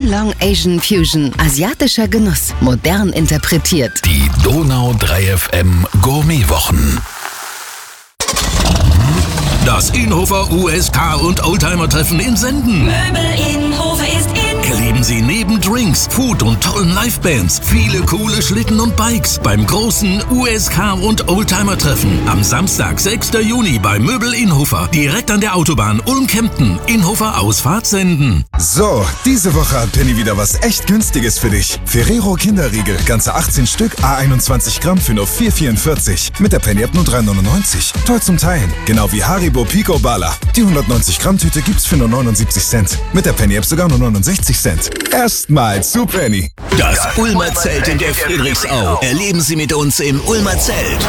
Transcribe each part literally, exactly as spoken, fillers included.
Long Asian Fusion. Asiatischer Genuss. Modern interpretiert. Die Donau drei F M Gourmetwochen. Das Inhofer U S K und Oldtimer-Treffen in Senden. Möbel Inhofer ist in. Erleben Sie neben Drinks, Food und tollen Livebands viele coole Schlitten und Bikes beim großen U S K und Oldtimer-Treffen am Samstag, sechster Juni bei Möbel Inhofer, direkt an der Autobahn Ulm-Kempten. Inhofer Ausfahrt Senden. So, diese Woche hat Penny wieder was echt Günstiges für dich. Ferrero Kinderriegel, ganze achtzehn Stück, a einundzwanzig Gramm für nur vier vierundvierzig. Mit der Penny-App nur drei neunundneunzig. Toll zum Teilen. Genau wie Haribo Pico Bala. Die hundertneunzig Gramm Tüte gibt's für nur neunundsiebzig Cent. Mit der Penny-App sogar nur neunundsechzig Cent. Erstmal zu Penny. Das Ulmer Zelt in der Friedrichsau. Erleben Sie mit uns im Ulmer Zelt.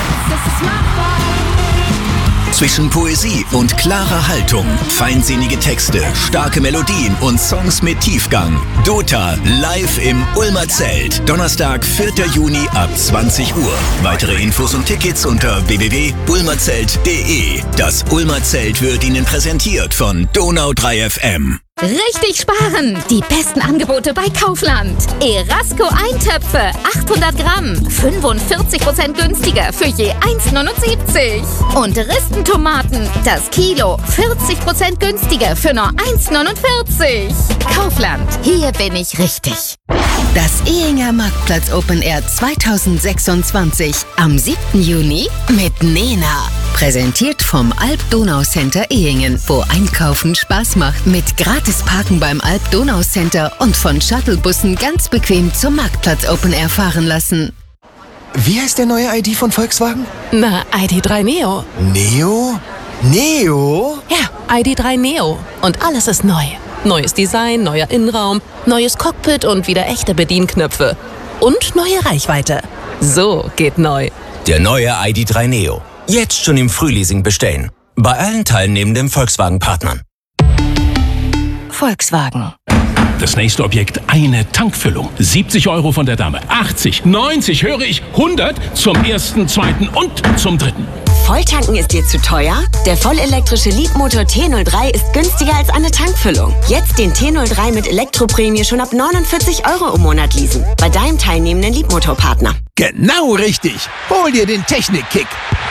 Zwischen Poesie und klarer Haltung, feinsinnige Texte, starke Melodien und Songs mit Tiefgang. Dota live im Ulmer Zelt. Donnerstag, vierter Juni ab zwanzig Uhr. Weitere Infos und Tickets unter w w w punkt ulmerzelt punkt d e. Das Ulmer Zelt wird Ihnen präsentiert von Donau drei F M. Richtig sparen! Die besten Angebote bei Kaufland. Erasco Eintöpfe, achthundert Gramm, fünfundvierzig Prozent günstiger für je eins neunundsiebzig. Und Ristentomaten, das Kilo, vierzig Prozent günstiger für nur eins neunundvierzig. Kaufland, hier bin ich richtig. Das Ehinger Marktplatz Open Air zweitausendsechsundzwanzig am siebten Juni mit Nena. Präsentiert vom Alp-Donau-Center Ehingen, wo Einkaufen Spaß macht. Mit gratis Parken beim Alp-Donau-Center und von Shuttlebussen ganz bequem zum Marktplatz Open Air fahren lassen. Wie heißt der neue I D von Volkswagen? Na, I D drei Neo. Neo? Neo? Ja, I D drei Neo. Und alles ist neu. Neues Design, neuer Innenraum, neues Cockpit und wieder echte Bedienknöpfe. Und neue Reichweite. So geht neu. Der neue I D drei Neo. Jetzt schon im Frühleasing bestellen. Bei allen teilnehmenden Volkswagen-Partnern. Volkswagen. Das nächste Objekt, eine Tankfüllung. siebzig Euro von der Dame. achtzig, neunzig, höre ich, hundert zum ersten, zweiten und zum dritten. Volltanken ist dir zu teuer? Der vollelektrische Leapmotor T null drei ist günstiger als eine Tankfüllung. Jetzt den T null drei mit Elektroprämie schon ab neunundvierzig Euro im Monat leasen. Bei deinem teilnehmenden Leapmotor-Partner. Genau richtig. Hol dir den Technik-Kick.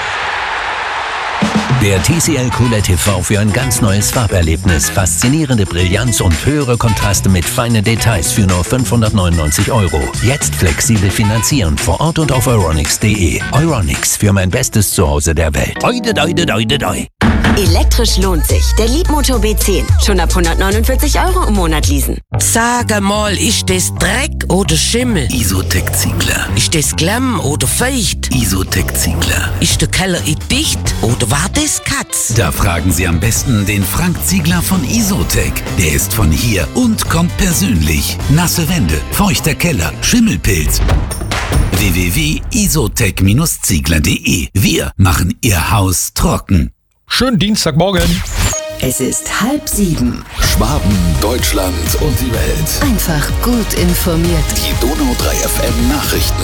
Der T C L Cooler T V für ein ganz neues Farberlebnis. Faszinierende Brillanz und höhere Kontraste mit feinen Details für nur fünfhundertneunundneunzig Euro. Jetzt flexibel finanzieren vor Ort und auf euronics punkt de. Euronics, für mein bestes Zuhause der Welt. Oide, oide, oide, oide. Elektrisch lohnt sich. Der Leapmotor B zehn. Schon ab hundertneunundvierzig Euro im Monat leasen. Sag mal, ist das Dreck oder Schimmel? Isotec-Ziegler. Ist das Klamm oder feucht? Isotec-Ziegler. Ist der Keller dicht oder war das Katz? Da fragen Sie am besten den Frank Ziegler von Isotec. Der ist von hier und kommt persönlich. Nasse Wände, feuchter Keller, Schimmelpilz. w w w punkt isotec Ziegler punkt de. Wir machen Ihr Haus trocken. Schönen Dienstagmorgen. Es ist halb sieben. Schwaben, Deutschland und die Welt. Einfach gut informiert. Die Donau drei F M Nachrichten.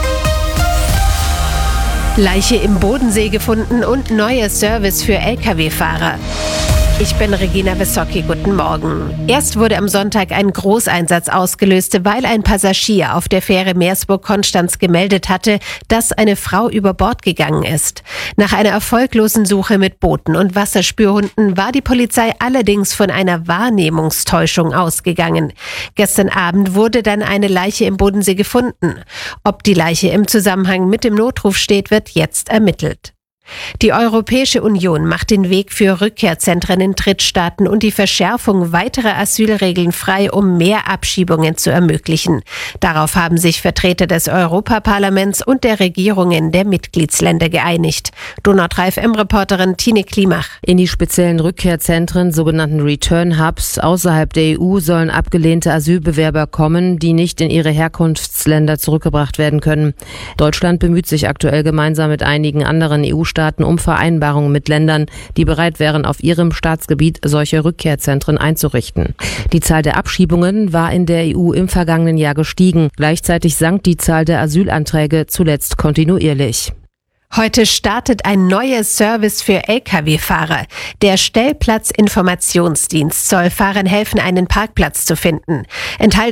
Leiche im Bodensee gefunden und neuer Service für L K W-Fahrer. Ich bin Regina Wissocki, guten Morgen. Erst wurde am Sonntag ein Großeinsatz ausgelöst, weil ein Passagier auf der Fähre Meersburg-Konstanz gemeldet hatte, dass eine Frau über Bord gegangen ist. Nach einer erfolglosen Suche mit Booten und Wasserspürhunden war die Polizei allerdings von einer Wahrnehmungstäuschung ausgegangen. Gestern Abend wurde dann eine Leiche im Bodensee gefunden. Ob die Leiche im Zusammenhang mit dem Notruf steht, wird jetzt ermittelt. Die Europäische Union macht den Weg für Rückkehrzentren in Drittstaaten und die Verschärfung weiterer Asylregeln frei, um mehr Abschiebungen zu ermöglichen. Darauf haben sich Vertreter des Europaparlaments und der Regierungen der Mitgliedsländer geeinigt. Donau drei F M-Reporterin Tine Klimach. In die speziellen Rückkehrzentren, sogenannten Return Hubs, außerhalb der E U sollen abgelehnte Asylbewerber kommen, die nicht in ihre Herkunftsländer zurückgebracht werden können. Deutschland bemüht sich aktuell gemeinsam mit einigen anderen E U-Staaten um Vereinbarungen mit Ländern, die bereit wären, auf ihrem Staatsgebiet solche Rückkehrzentren einzurichten. Die Zahl der Abschiebungen war in der E U im vergangenen Jahr gestiegen. Gleichzeitig sank die Zahl der Asylanträge zuletzt kontinuierlich. Heute startet ein neuer Service für L K W-Fahrer. Der Stellplatzinformationsdienst soll Fahrern helfen, einen Parkplatz zu finden. Enthalten